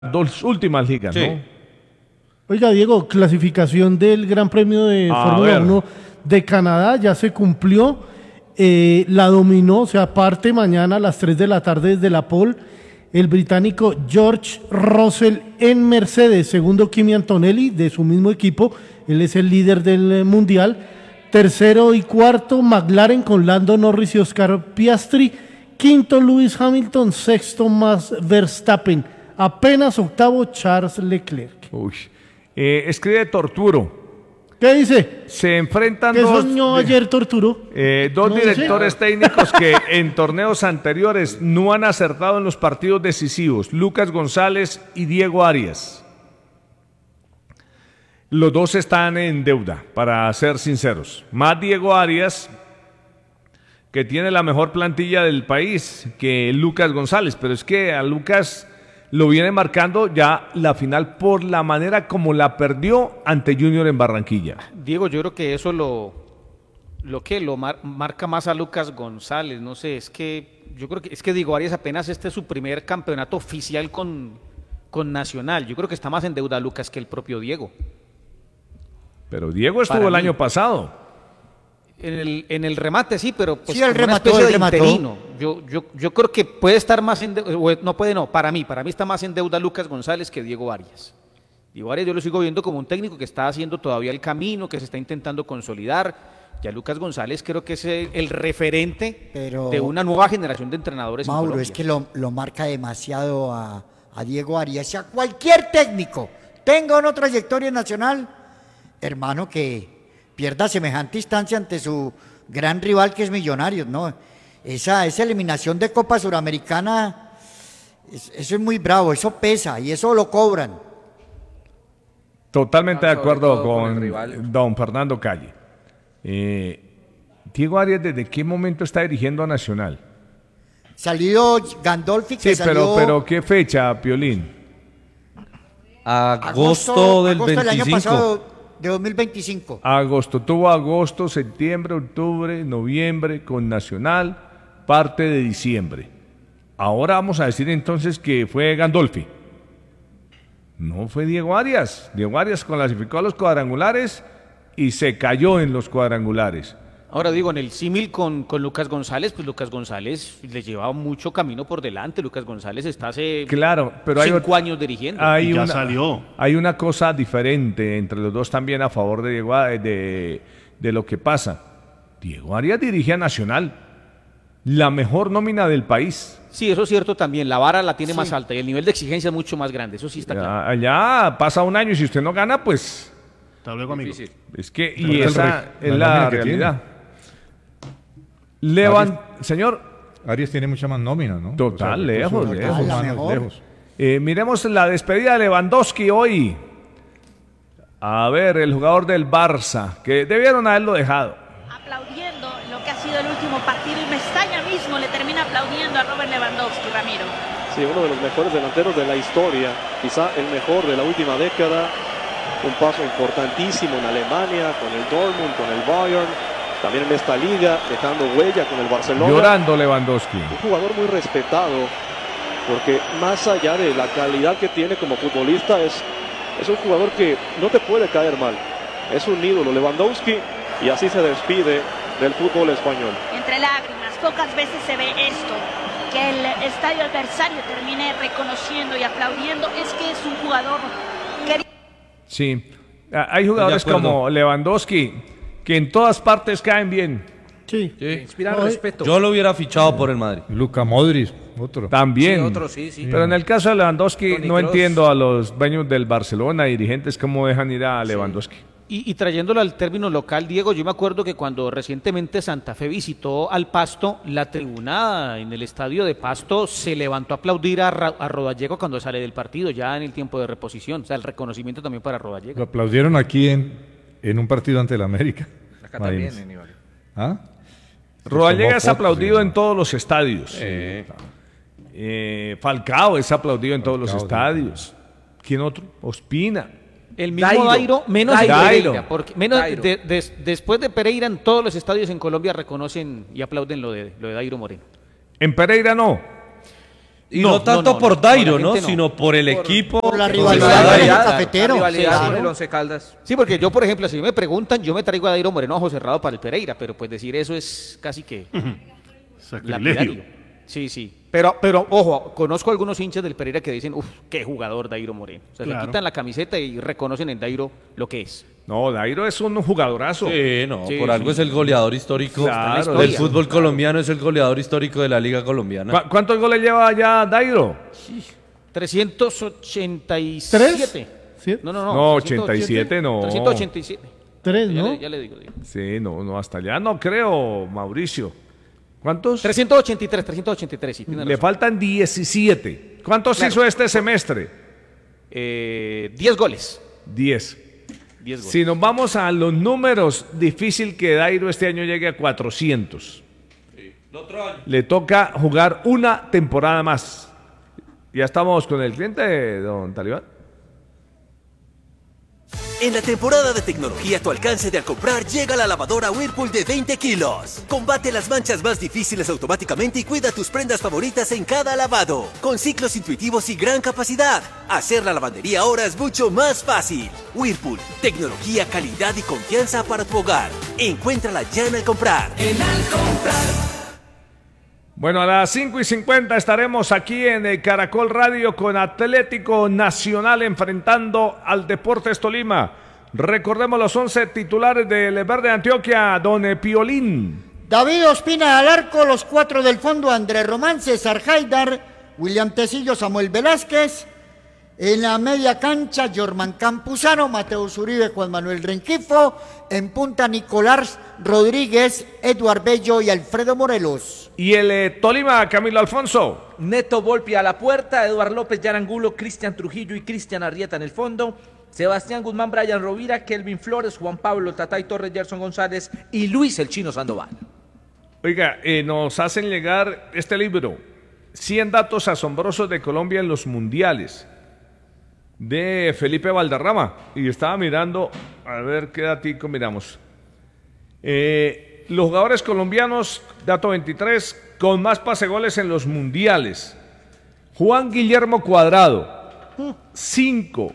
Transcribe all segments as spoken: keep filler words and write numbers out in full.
Dos últimas ligas, Sí. ¿no? Oiga, Diego, clasificación del Gran Premio de A Fórmula ver. uno de Canadá ya se cumplió. Eh, la dominó, o sea, parte mañana a las tres de la tarde desde la pole el británico George Russell en Mercedes, segundo Kimi Antonelli de su mismo equipo, él es el líder del eh, mundial, tercero y cuarto McLaren con Lando Norris y Oscar Piastri, quinto Lewis Hamilton, sexto Max Verstappen, apenas octavo Charles Leclerc. Uy. Eh, escribe Torturo. ¿Qué dice? Se enfrentan ¿Qué dos, soñó ayer Torturo? eh, dos No directores técnicos que en torneos anteriores no han acertado en los partidos decisivos, Lucas González y Diego Arias. Los dos están en deuda, para ser sinceros. Más Diego Arias, que tiene la mejor plantilla del país que Lucas González, pero es que a Lucas lo viene marcando ya la final por la manera como la perdió ante Junior en Barranquilla. Diego, yo creo que eso lo, lo que lo mar- marca más a Lucas González, no sé, es que yo creo que es que Diego Arias apenas este es su primer campeonato oficial con, con Nacional. Yo creo que está más en deuda Lucas que el propio Diego. Pero Diego estuvo Para el mí. año pasado. En el, en el remate sí, pero pues Sí, él como una remató, especie él de remató. interino. Yo, yo, yo creo que puede estar más en deuda, o no puede no, para mí, para mí está más en deuda Lucas González que Diego Arias. Diego Arias yo lo sigo viendo como un técnico que está haciendo todavía el camino, que se está intentando consolidar. Ya Lucas González creo que es el, el referente Pero- de una nueva generación de entrenadores en Mauro, Colombia. es que lo, lo marca demasiado a, a Diego Arias y a cualquier técnico, tenga o no trayectoria nacional, hermano, que pierda semejante instancia ante su gran rival que es Millonarios, ¿no? Esa, esa eliminación de Copa Suramericana, es- eso es muy bravo, eso pesa y eso lo cobran. Totalmente de Ah, sobre acuerdo todo con con, el rival. don Fernando Calle. Eh, Diego Arias, ¿desde qué momento está dirigiendo a Nacional? Salido Gandolfi, que Sí, salió pero, pero ¿qué fecha, Piolín? Agosto, del agosto año veinticinco. pasado, de dos mil veinticinco. Agosto, tuvo agosto, septiembre, octubre, noviembre con Nacional, parte de diciembre. Ahora vamos a decir entonces que fue Gandolfi. No fue Diego Arias. Diego Arias clasificó a los cuadrangulares y se cayó en los cuadrangulares. Ahora digo, en el símil con, con Lucas González, pues Lucas González le lleva mucho camino por delante. Lucas González está hace Claro, pero hay, cinco ot- años dirigiendo. hay Y ya una, salió. hay una cosa diferente entre los dos también a favor de Diego A- de, de lo que pasa. Diego Arias dirige a Nacional, la mejor nómina del país. Sí, eso es cierto también. La vara la tiene más alta y el nivel de exigencia es mucho más grande. Eso sí está claro. Ya- Allá pasa un año y si usted no gana, pues Hasta luego, amigo. Difícil. es que Pero y es el esa re- es la la nómina que realidad. Levan, señor, Arias tiene mucha más nómina, ¿no? Total, lejos, recursos lejos. humanos, La mejor. lejos. eh, miremos la despedida de Lewandowski hoy. A ver, el jugador del Barça, que debieron haberlo dejado. Aplaudiendo lo que ha sido el último partido y Mestalla mismo le termina aplaudiendo a Robert Lewandowski, Ramiro. Sí, uno de los mejores delanteros de la historia, quizá el mejor de la última década. Un paso importantísimo en Alemania, con el Dortmund, con el Bayern, también en esta liga, dejando huella con el Barcelona. Llorando Lewandowski. Un jugador muy respetado, porque más allá de la calidad que tiene como futbolista, es, es un jugador que no te puede caer mal. Es un ídolo Lewandowski y así se despide del fútbol español. Entre lágrimas, pocas veces se ve esto, que el estadio adversario termine reconociendo y aplaudiendo. Es que es un jugador querido. Sí, Ah, hay jugadores De acuerdo. como Lewandowski que en todas partes caen bien. Sí. Sí. Inspirar Ay, respeto. Yo lo hubiera fichado por el Madrid. Luka Modric, otro. También. Sí, otro, sí, sí. Pero en el caso de Lewandowski Toni no Kroos. entiendo a los dueños del Barcelona, dirigentes, cómo dejan ir a Lewandowski. Y, y trayéndolo al término local, Diego, yo me acuerdo que cuando recientemente Santa Fe visitó al Pasto, la tribuna en el estadio de Pasto se levantó a aplaudir a, Ra- a Rodallega cuando sale del partido, ya en el tiempo de reposición. O sea, el reconocimiento también para Lo Rodallega. aplaudieron aquí en, en un partido ante el América. Acá también, Imagínense. en Ibagué. ¿Ah? Rodallega es fotos, aplaudido sí. en todos los estadios. Eh, Falcao es aplaudido en todos los Falcao, estadios. ¿Quién otro? Ospina. El mismo Dairo. Dairo, menos en Dairo. Pereira, porque menos Dairo. de- des- después de Pereira en todos los estadios en Colombia reconocen y aplauden lo de, lo de Dairo Moreno. En Pereira no. Y No, no, no, tanto no, por no, Dairo, por la ¿no? gente no. Sino por el equipo. por la por rivalidad la con el rivalidad. cafetero. La rivalidad Claro. con el Once Caldas. Sí, porque yo, por ejemplo, si me preguntan, yo me traigo a Dairo Moreno a ojo cerrado para el Pereira, pero pues decir eso es casi que Sacrilegio. lapidario. Sí, sí. Pero, pero, ojo, conozco algunos hinchas del Pereira que dicen, uff, qué jugador Dairo Moreno. O sea, Claro. se quitan la camiseta y reconocen en Dairo lo que es. No, Dairo es un jugadorazo. Sí, no, Sí, por sí. algo es el goleador histórico Claro, del historia. fútbol colombiano, es el goleador histórico de la Liga Colombiana. ¿Cu- ¿Cuántos goles lleva ya Dairo? trescientos ochenta y siete. ¿Sí? No, no, no. No, trescientos ochenta y siete no. trescientos ochenta y siete. Tres, Ya, ¿no? le, ya le digo, digo. Sí, no, no, hasta allá no creo, Mauricio. ¿Cuántos? trescientos ochenta y tres, trescientos ochenta y tres, sí, tiene Le razón. faltan diecisiete. ¿Cuántos Claro. hizo este semestre? Eh, diez goles. diez. diez goles. Si nos vamos a los números, difícil que Dairo este año llegue a cuatrocientos. Le toca jugar una temporada más. Ya estamos con el cliente, don Talibán. En la temporada de tecnología a tu alcance de al comprar llega la lavadora Whirlpool de veinte kilos. Combate las manchas más difíciles automáticamente y cuida tus prendas favoritas en cada lavado. Con ciclos intuitivos y gran capacidad, hacer la lavandería ahora es mucho más fácil. Whirlpool, tecnología, calidad y confianza para tu hogar. Encuéntrala ya en Al Comprar. En Al Comprar. Bueno, a las cinco y cincuenta estaremos aquí en el Caracol Radio con Atlético Nacional enfrentando al Deportes Tolima. Recordemos los once titulares del Verde Antioquia, don Piolín. David Ospina al arco, los cuatro del fondo, Andrés Román, César Haidar, William Tecillo, Samuel Velázquez. En la media cancha, Jorman Campuzano, Mateo Uribe, Juan Manuel Renquifo. En punta, Nicolás Rodríguez, Eduard Bello y Alfredo Morelos. Y el eh, Tolima, Camilo Alfonso. Neto Volpi a la puerta, Eduard López, Yarangulo, Cristian Trujillo y Cristian Arrieta en el fondo. Sebastián Guzmán, Brian Rovira, Kelvin Flores, Juan Pablo, Tatay Torres, Gerson González y Luis el Chino Sandoval. Oiga, eh, nos hacen llegar este libro, cien datos asombrosos de Colombia en los mundiales, de Felipe Valderrama. Y estaba mirando, a ver qué datico miramos. Eh, los jugadores colombianos, dato veintitrés, con más pasegoles en los mundiales. Juan Guillermo Cuadrado, cinco.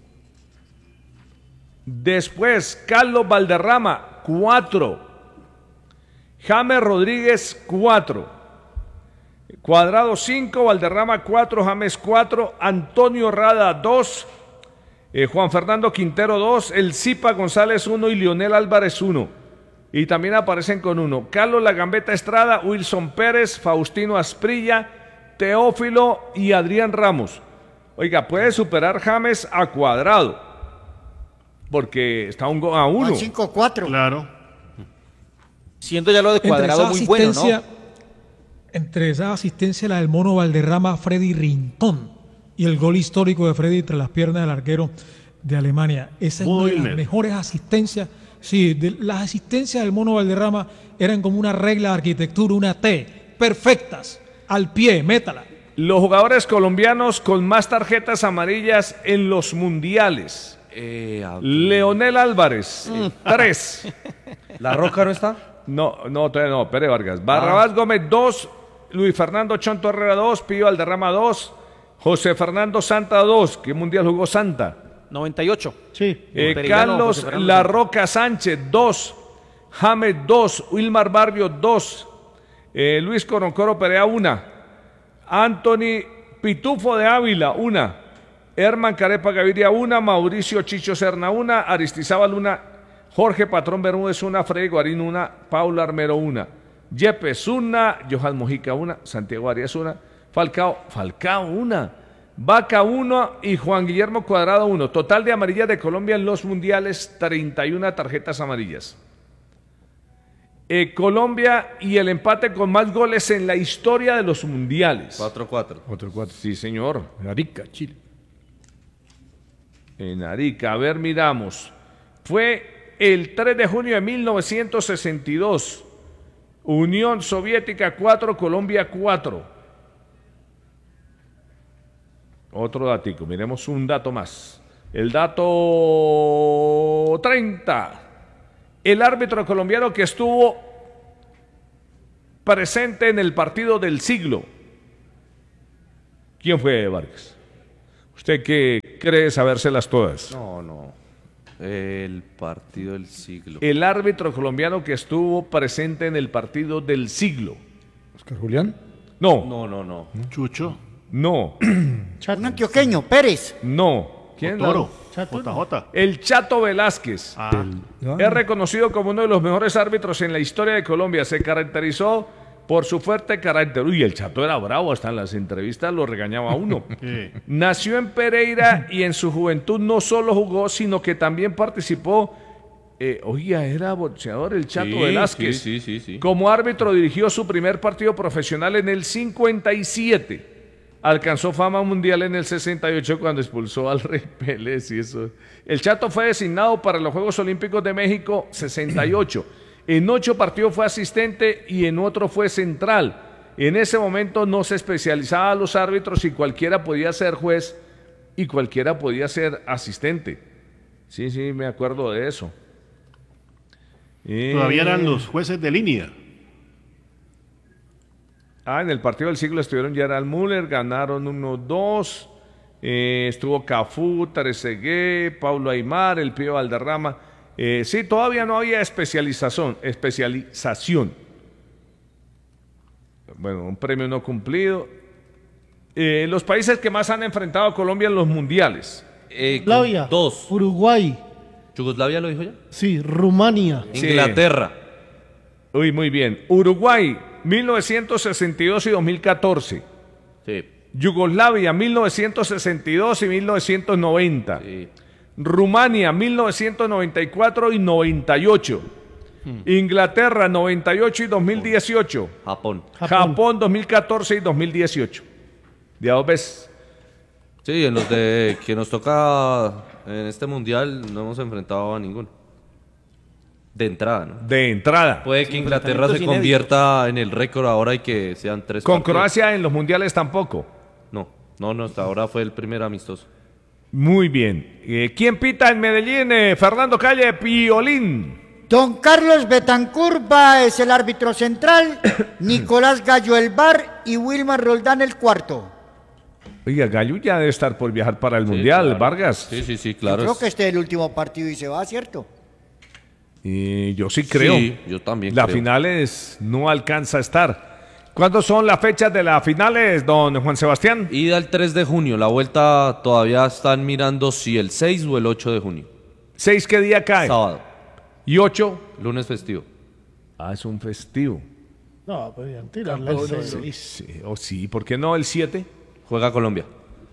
Después, Carlos Valderrama, cuatro. James Rodríguez, cuatro. Cuadrado, cinco. Valderrama, cuatro. James, cuatro. Antonio Rada, dos. Eh, Juan Fernando Quintero, dos. El Zipa González, uno. Y Lionel Álvarez, uno. Y también aparecen con uno. Carlos La Gambeta Estrada, Wilson Pérez, Faustino Asprilla, Teófilo y Adrián Ramos. Oiga, puede superar James a Cuadrado, porque está un go- a uno. cinco cuatro. Claro. Siendo ya lo de Entre Cuadrado esa muy bueno, asistencia- ¿no? Entre esa asistencia, la del mono Valderrama, Freddy Rincón, y el gol histórico de Freddy entre las piernas del arquero de Alemania. Esa es una de las Boilner. mejores asistencias. Sí, de, las asistencias del mono Valderrama eran como una regla de arquitectura, una T, perfectas, al pie, métala. Los jugadores colombianos con más tarjetas amarillas en los mundiales. Eh, a- Leonel Álvarez, tres. ¿La Roca no está? No, no, todavía no, Pérez Vargas. Barrabás Gómez, dos. Luis Fernando Chonto Herrera, dos. Pío Valderrama, dos. José Fernando Santa, dos. ¿Qué mundial jugó Santa? noventa y ocho. Sí. Eh, Perellano, Carlos José Fernando La Santa. Roca Sánchez, dos. James, dos. Wilmar Barrio, dos. Eh, Luis Coroncoro Perea, una. Anthony Pitufo de Ávila, una. Herman Carepa Gaviria, una. Mauricio Chicho Serna, una. Aristizábal, una. Jorge Patrón Bermúdez, una. Freddy Guarín, una. Paula Armero, una. Yepes, una. Johan Mojica, una. Santiago Arias, una. Falcao, Falcao, una. Vaca, uno. Y Juan Guillermo Cuadrado, uno. Total de amarillas de Colombia en los mundiales, treinta y una tarjetas amarillas. Eh, Colombia y el empate con más goles en la historia de los mundiales. cuatro cuatro. Otro cuatro. Sí, señor. En Arica, Chile. En Arica, a ver, miramos. Fue el tres de junio de mil novecientos sesenta y dos. Unión Soviética cuatro, Colombia cuatro. Otro datico, miremos un dato más. El dato treinta. El árbitro colombiano que estuvo presente en el partido del siglo. ¿Quién fue, Vargas? ¿Usted qué cree sabérselas todas? No, no. El partido del siglo. El árbitro colombiano que estuvo presente en el partido del siglo. ¿Oscar Julián? No. No, no, no. Chucho. No. Un antioqueño, Pérez. No. ¿Quién? Toro. Chato, J J. El Chato Velázquez. Ah. Es reconocido como uno de los mejores árbitros en la historia de Colombia. Se caracterizó por su fuerte carácter. Uy, el Chato era bravo, hasta en las entrevistas lo regañaba a uno. Sí. Nació en Pereira y en su juventud no solo jugó, sino que también participó. Eh, oiga, era boxeador el Chato Sí, Velázquez. sí, sí, sí, sí. Como árbitro dirigió su primer partido profesional en el cincuenta y siete. Alcanzó fama mundial en el sesenta y ocho cuando expulsó al Rey Pérez y eso. El Chato fue designado para los Juegos Olímpicos de México sesenta y ocho. En ocho partidos fue asistente y en otro fue central. En ese momento no se especializaba a los árbitros y cualquiera podía ser juez y cualquiera podía ser asistente. Sí, sí, me acuerdo de eso. Eh, Todavía eran los jueces de línea. Ah, en el partido del siglo estuvieron Gerald Müller, ganaron uno dos. Eh, estuvo Cafú, Trezeguet, Paulo Aymar, el Pío Valderrama. Eh, sí, todavía no había especialización, especialización. Bueno, un premio no cumplido. Eh, los países que más han enfrentado a Colombia en los mundiales. Eh, con Yugoslavia, Dos. Uruguay, ¿Yugoslavia lo dijo ya? sí, Rumania, Sí. Inglaterra. Uy, muy bien. Uruguay, mil novecientos sesenta y dos y dos mil catorce. Sí. Yugoslavia, mil novecientos sesenta y dos y mil novecientos noventa. Sí. Rumania, mil novecientos noventa y cuatro y noventa y ocho. Inglaterra, noventa y ocho y dos mil dieciocho. Japón. Japón, Japón. dos mil catorce y dos mil dieciocho. Ya dos veces. Sí, en los de que nos toca en este mundial no hemos enfrentado a ninguno. De entrada, ¿no? De entrada. Puede que Inglaterra se enfrentamientos convierta en el récord ahora y que sean tres Con partidos. Croacia en los mundiales tampoco. No, no, no, hasta ahora fue el primer amistoso. Muy bien. Eh, ¿Quién pita en Medellín? Eh, Fernando Calle, Piolín. Don Carlos Betancur va, es el árbitro central, Nicolás Gallo el V A R y Wilmar Roldán el cuarto. Oiga, Gallo ya debe estar por viajar para el Sí, mundial, claro. Vargas. Sí, sí, sí, Yo claro. creo es- que este es el último partido y se va, ¿cierto? Y yo sí creo. Sí, yo también Las creo. finales no alcanza a estar. ¿Cuándo son las fechas de las finales, don Juan Sebastián? Ida el tres de junio, la vuelta todavía están mirando si el seis o el ocho de junio. ¿Seis qué día cae? Sábado, ¿Y ocho? lunes festivo. Ah, es un festivo. no, podrían tirarla al seis. Sí, sí, o sí, ¿por qué no el siete? Juega Colombia,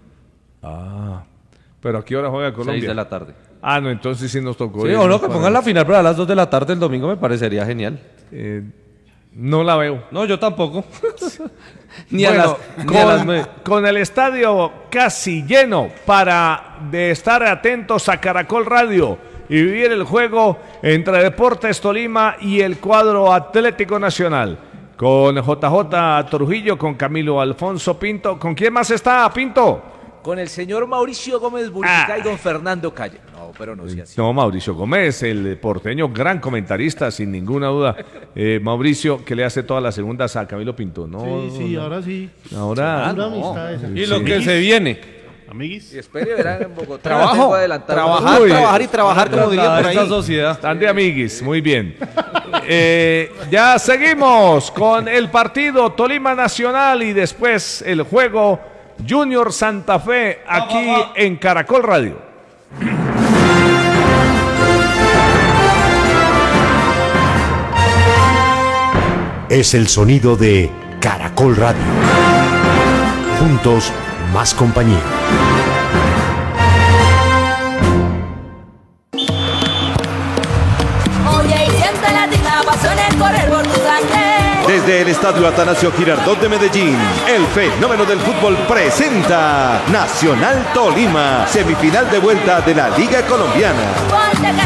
Ah, pero ¿a qué hora juega Colombia? seis de la tarde. Ah, no, entonces sí nos tocó. Sí, ir, o no, ¿no? que Para- pongan la final para las dos de la tarde el domingo me parecería genial. Eh, no la veo. No, yo tampoco. ni, Bueno, a las, ni a las nueve. con, con el estadio casi lleno para de estar atentos a Caracol Radio y vivir el juego entre Deportes Tolima y el cuadro Atlético Nacional. Con J J Trujillo, con Camilo Alfonso Pinto. ¿Con quién más está, Pinto? Con el señor Mauricio Gómez Burquicá Ah. y don Fernando Calle. No, pero no sea así. No, Mauricio Gómez, el porteño, gran comentarista, sin ninguna duda. Eh, Mauricio, que le hace todas las segundas a Camilo Pinto, ¿no? Sí, sí, no. ahora sí. Ahora. Pura amistad esa. Y lo que se viene. Amiguis. Y espere, verán en Bogotá. Trabajo, tengo adelantado. trabajar, Uy. trabajar y trabajar, como dirían por esta ahí. sociedad. Están de amiguis, muy bien. Eh, ya seguimos con el partido Tolima Nacional y después el juego Junior Santa Fe aquí en Caracol Radio. Es el sonido de Caracol Radio. Juntos, más compañía. Oye, y siente la pasiones correr por tu sangre. Desde el Estadio Atanasio Girardot de Medellín, el fenómeno del fútbol presenta Nacional Tolima, semifinal de vuelta de la Liga Colombiana. Ponte que